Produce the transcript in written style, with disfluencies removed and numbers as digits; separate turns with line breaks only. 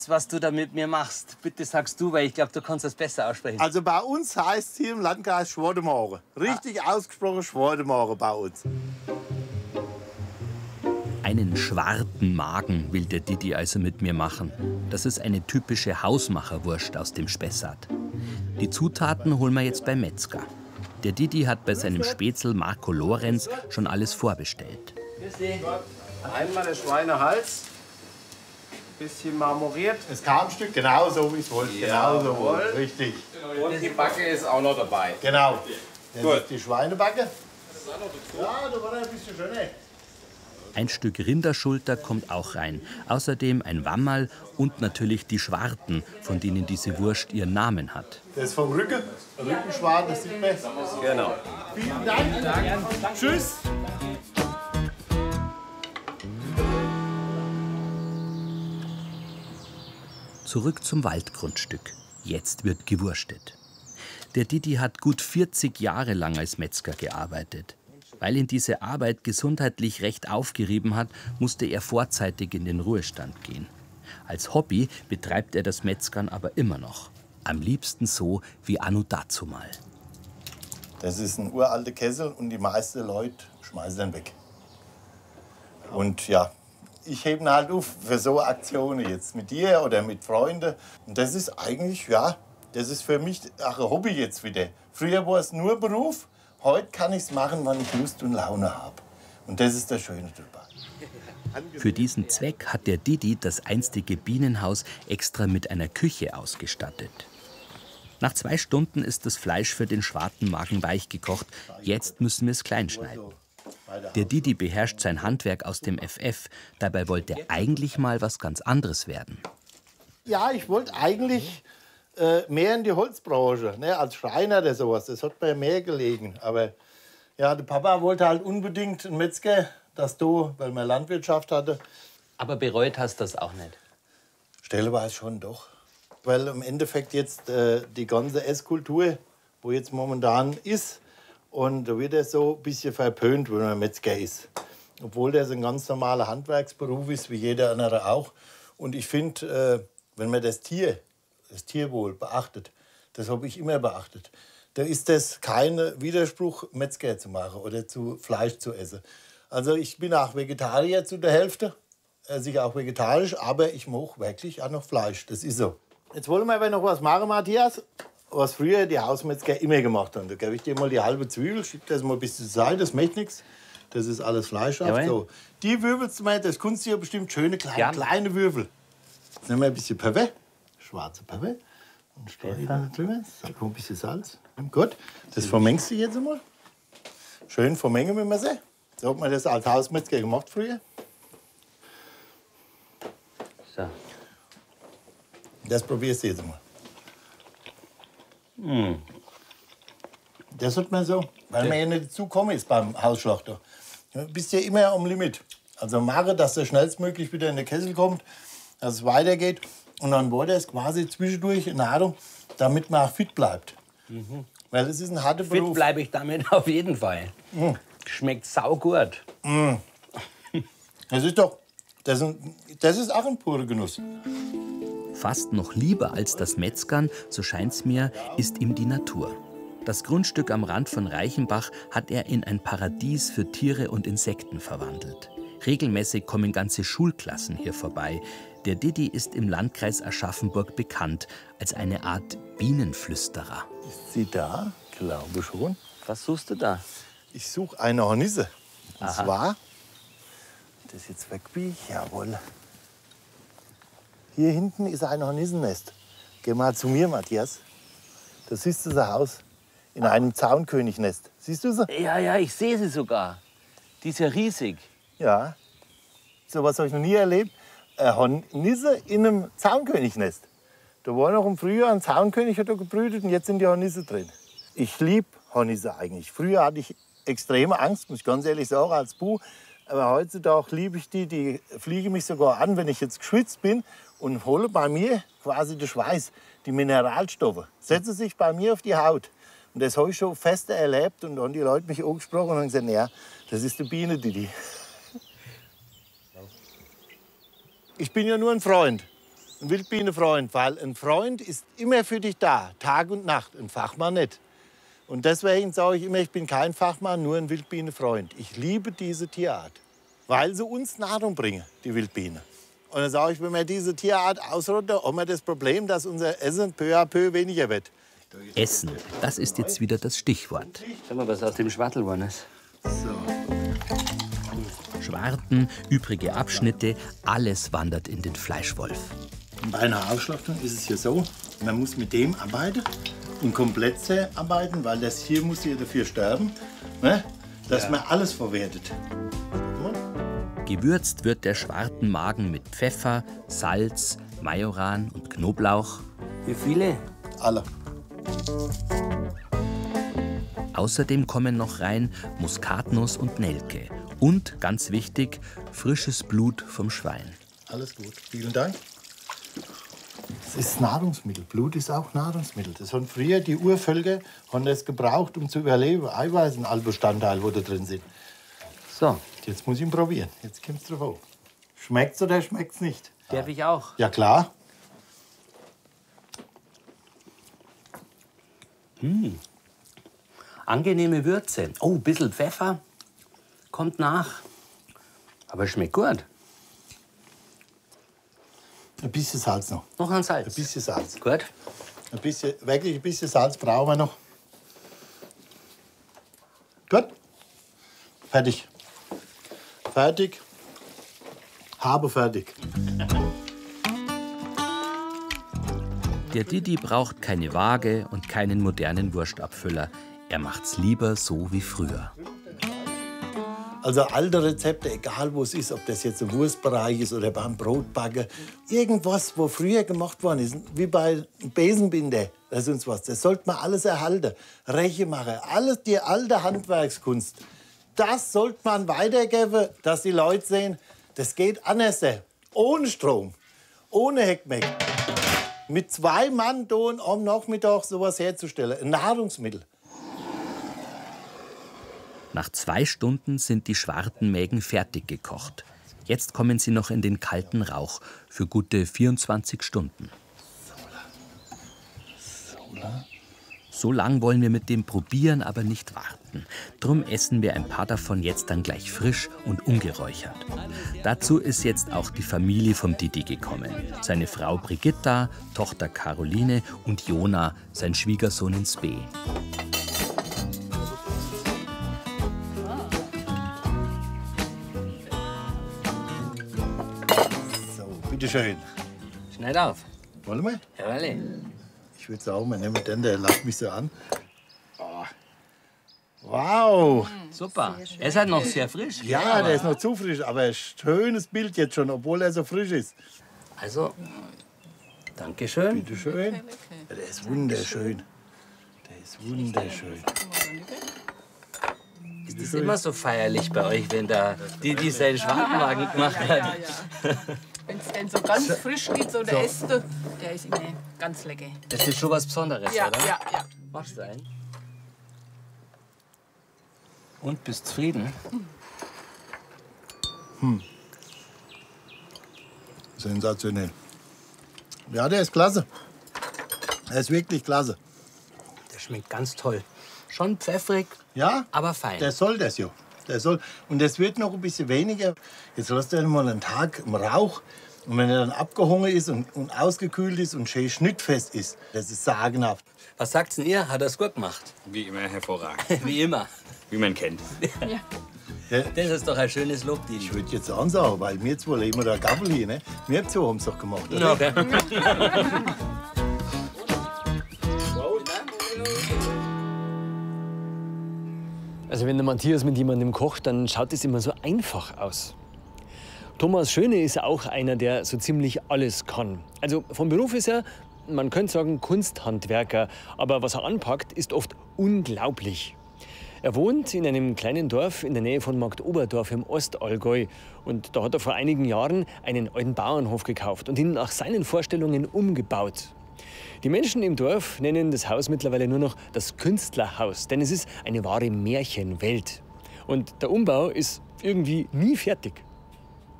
Was du da mit mir machst, bitte sagst du, weil ich glaube, du kannst das besser aussprechen.
Also bei uns heißt es hier im Landkreis Schwordemare. Richtig ausgesprochen Schwordemare bei uns.
Einen schwarzen Magen will der Didi also mit mir machen. Das ist eine typische Hausmacherwurst aus dem Spessart. Die Zutaten holen wir jetzt beim Metzger. Der Didi hat bei seinem Spätzl Marco Lorenz schon alles vorbestellt.
Einmal der Schweinehals, bisschen marmoriert.
Das Kalbstück genau so, wie es wollte. Genau so, richtig.
Und die Backe ist auch noch dabei.
Genau. Das
Gut.
ist die Schweinebacke. Ja, da war ein bisschen schöner.
Ein Stück Rinderschulter kommt auch rein. Außerdem ein Wammerl und natürlich die Schwarten, von denen diese Wurst ihren Namen hat.
Das ist vom Rücken. Rückenschwarten, das sieht man.
Genau.
Vielen Dank. Tschüss.
Zurück zum Waldgrundstück. Jetzt wird gewurstet. Der Didi hat gut 40 Jahre lang als Metzger gearbeitet. Weil ihn diese Arbeit gesundheitlich recht aufgerieben hat, musste er vorzeitig in den Ruhestand gehen. Als Hobby betreibt er das Metzgern aber immer noch. Am liebsten so wie anno dazumal.
Das ist ein uralter Kessel und die meisten Leute schmeißen den weg. Und ja, ich hebe ihn halt auf für so Aktionen jetzt mit dir oder mit Freunden. Und das ist eigentlich, ja, das ist für mich auch ein Hobby jetzt wieder. Früher war es nur Beruf, heute kann ich es machen, wann ich Lust und Laune habe. Und das ist das Schöne dabei.
Für diesen Zweck hat der Didi das einstige Bienenhaus extra mit einer Küche ausgestattet. Nach 2 Stunden ist das Fleisch für den Schwartenmagen weich gekocht. Jetzt müssen wir es klein schneiden. Der Didi beherrscht sein Handwerk aus dem FF. Dabei wollte er eigentlich mal was ganz anderes werden.
Ja, ich wollte eigentlich mehr in die Holzbranche, ne, als Schreiner oder sowas. Das hat mir mehr gelegen. Aber ja, der Papa wollte halt unbedingt einen Metzger, weil man Landwirtschaft hatte.
Aber bereut hast du das auch nicht?
Stellenweise schon doch. Weil im Endeffekt jetzt die ganze Esskultur, wo jetzt momentan ist, und da wird er so ein bisschen verpönt, wenn man Metzger ist. Obwohl das ein ganz normaler Handwerksberuf ist, wie jeder andere auch. Und ich finde, wenn man das Tierwohl beachtet, das habe ich immer beachtet, da ist das kein Widerspruch, Metzger zu machen oder zu Fleisch zu essen. Also ich bin auch Vegetarier zu der Hälfte, sicher auch vegetarisch, aber ich mag wirklich auch noch Fleisch, das ist so. Jetzt wollen wir aber noch was machen, Matthias, was früher die Hausmetzger immer gemacht haben. Da gebe ich dir mal die halbe Zwiebel, schieb das mal ein bisschen zur Seite, das möchte nichts. Das ist alles fleischhaft. So. Die würfelst du mal, das kannst du ja bestimmt schöne kleine Würfel. Jetzt nehmen wir ein bisschen Pfeffer, schwarze Pfeffer. Und streue da drüber. So, ein bisschen Salz. Gut, das vermengst du jetzt einmal. Schön vermengen mit dem Messer. So hat man das als Hausmetzger gemacht früher.
So.
Das probierst du jetzt mal. Das hat man so, weil man ja nicht dazugekommen ist beim Hausschlachter. Du bist ja immer am Limit. Also mache, dass der schnellstmöglich wieder in den Kessel kommt, dass es weitergeht. Und dann war das quasi zwischendurch Nahrung, damit man auch fit bleibt. Weil das ist ein harter Beruf.
Fit bleibe ich damit auf jeden Fall. Schmeckt saugut.
Das ist doch, das ist auch ein purer Genuss.
Fast noch lieber als das Metzgern, so scheint's mir, ist ihm die Natur. Das Grundstück am Rand von Reichenbach hat er in ein Paradies für Tiere und Insekten verwandelt. Regelmäßig kommen ganze Schulklassen hier vorbei. Der Didi ist im Landkreis Aschaffenburg bekannt als eine Art Bienenflüsterer.
Ist sie da? Glaube schon.
Was suchst du da?
Ich suche eine Hornisse. Und
Aha.
zwar, das jetzt wegbiege, jawohl. Hier hinten ist ein Hornissennest. Geh mal zu mir, Matthias. Da siehst du das Haus in einem Zaunkönignest. Siehst du sie?
Ja, ich sehe sie sogar. Die ist ja riesig.
Ja. So was habe ich noch nie erlebt. Eine Hornisse in einem Zaunkönignest. Da war noch im Frühjahr ein Zaunkönig, hat da gebrütet, und jetzt sind die Hornisse drin. Ich liebe Hornisse eigentlich. Früher hatte ich extreme Angst, muss ich ganz ehrlich sagen, als Bub. Aber heutzutage liebe ich die. Die fliegen mich sogar an, wenn ich jetzt geschwitzt bin, und hole bei mir quasi den Schweiß, die Mineralstoffe. Setzen sich bei mir auf die Haut. Und das habe ich schon fest erlebt. Und dann haben die Leute mich angesprochen und haben gesagt, ja, das ist die Biene, die. Ich bin ja nur ein Freund. ein Wildbienenfreund, weil ein Freund ist immer für dich da, Tag und Nacht, ein Fachmann nicht. Und deswegen sage ich immer, ich bin kein Fachmann, nur ein Wildbienenfreund. Ich liebe diese Tierart, weil sie uns Nahrung bringen, die Wildbienen. Und dann sage ich, wenn wir diese Tierart ausrotten, haben wir das Problem, dass unser Essen peu à peu weniger wird.
Essen, das ist jetzt wieder das Stichwort.
Schau mal, was aus dem Schwartel geworden ist.
Schwarten, übrige Abschnitte, alles wandert in den Fleischwolf.
Bei einer Ausschlachtung ist es ja so, man muss mit dem arbeiten und komplett arbeiten, weil das hier muss ja dafür sterben, ne? Dass man alles verwertet.
Gewürzt wird der Schwartenmagen mit Pfeffer, Salz, Majoran und Knoblauch.
Wie viele?
Alle.
Außerdem kommen noch rein Muskatnuss und Nelke. Und, ganz wichtig, frisches Blut vom Schwein.
Alles gut. Vielen Dank. Es ist Nahrungsmittel. Blut ist auch Nahrungsmittel. Das haben früher die Urvölker haben das gebraucht, um zu überleben. Eiweiß sind alle Bestandteile, die da drin sind.
So,
Jetzt muss ich ihn probieren. Jetzt kommt's drauf an. Schmeckt's oder schmeckt's nicht?
darf ich auch?
Ja, klar.
Angenehme Würze. Oh, ein bisschen Pfeffer kommt nach. Aber schmeckt gut.
Ein bisschen Salz noch.
Noch ein Salz.
Ein bisschen Salz.
Gut.
Wirklich ein bisschen Salz brauchen wir noch. Gut. Fertig. Fertig. Habe fertig.
Der Didi braucht keine Waage und keinen modernen Wurstabfüller. Er macht's lieber so wie früher.
Also alte Rezepte, egal wo es ist, ob das jetzt im Wurstbereich ist oder beim Brotbacken, irgendwas, wo früher gemacht worden ist, wie bei Besenbinder, das ist uns was, das sollte man alles erhalten. Reche machen, alles die alte Handwerkskunst. Das sollte man weitergeben, dass die Leute sehen, das geht anders. Ohne Strom, ohne Heckmeck. Mit 2 Mann da am Nachmittag sowas herzustellen, ein Nahrungsmittel.
Nach 2 Stunden sind die Schwartenmägen fertig gekocht. Jetzt kommen sie noch in den kalten Rauch für gute 24 Stunden. So lang wollen wir mit dem probieren, aber nicht warten. Drum essen wir ein paar davon jetzt dann gleich frisch und ungeräuchert. Dazu ist jetzt auch die Familie vom Didi gekommen. Seine Frau Brigitta, Tochter Caroline und Jona, sein Schwiegersohn in Spee.
Bitte schön.
Schneid auf.
Wollen wir?
Jawohl.
Ich würde sagen, wir nehmen den, der lacht mich so an. Oh. Wow!
Super. Er ist halt noch sehr frisch.
Ja, der ist noch zu frisch, aber ein schönes Bild jetzt schon, obwohl er so frisch ist.
Also, Dankeschön.
Bitte schön. Ja, der ist wunderschön. Der ist wunderschön.
Ist das immer so feierlich bei euch, wenn da die seinen Schwartenmagen gemacht hat?
Wenn es dann so ganz frisch geht, so der Äste, der ist immer ganz lecker.
Das ist schon was Besonderes,
Ja,
oder?
ja, ja.
Machst du einen? Und bist zufrieden?
Sensationell. Ja, der ist klasse. Er ist wirklich klasse.
Der schmeckt ganz toll. Schon pfeffrig,
Ja,
aber fein.
der soll das ja. Der soll. Und das wird noch ein bisschen weniger. Jetzt lasst er mal einen Tag im Rauch. Und wenn er dann abgehungen ist und ausgekühlt ist und schön schnittfest ist, das ist sagenhaft.
Was sagt's denn ihr? Hat er's gut gemacht?
Wie immer hervorragend.
Wie immer.
Wie man kennt.
Ja,
Das ist doch ein schönes Lob, Didi.
ich würde jetzt sagen, weil wir zwei leben da Gaffel hier, ne? Wir zwei haben es doch gemacht, oder?
Okay.
Also wenn der Matthias mit jemandem kocht, dann schaut es immer so einfach aus. Thomas Schöne ist auch einer, der so ziemlich alles kann. Also vom Beruf ist er, man könnte sagen, Kunsthandwerker. Aber was er anpackt, ist oft unglaublich. Er wohnt in einem kleinen Dorf in der Nähe von Marktoberdorf im Ostallgäu. Und da hat er vor einigen Jahren einen alten Bauernhof gekauft und ihn nach seinen Vorstellungen umgebaut. Die Menschen im Dorf nennen das Haus mittlerweile nur noch das Künstlerhaus, denn es ist eine wahre Märchenwelt. Und der Umbau ist irgendwie nie fertig.